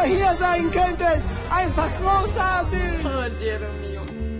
nur hier sein könntest. Einfach großartig. Oh, Jeremy.